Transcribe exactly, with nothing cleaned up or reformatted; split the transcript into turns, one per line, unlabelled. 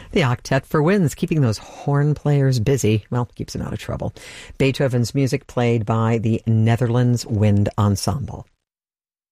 The Octet for Winds, keeping those horn players busy. Well, keeps them out of trouble. Beethoven's music played by the Netherlands Wind Ensemble.